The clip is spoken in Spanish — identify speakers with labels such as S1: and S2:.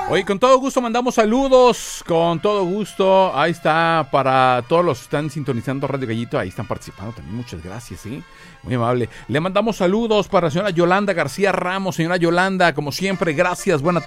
S1: Oye, con todo gusto mandamos saludos, con todo gusto. Ahí está, para todos los que están sintonizando Radio Gallito, ahí están participando también, muchas gracias, ¿sí? Muy amable. Le mandamos saludos para la señora Yolanda García Ramos. Señora Yolanda, como siempre, gracias, buena